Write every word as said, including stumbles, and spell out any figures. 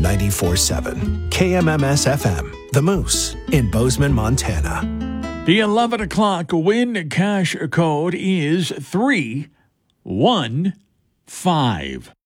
ninety-four point seven. K M M S F M, The Moose, in Bozeman, Montana. The eleven o'clock win cash code is three one five.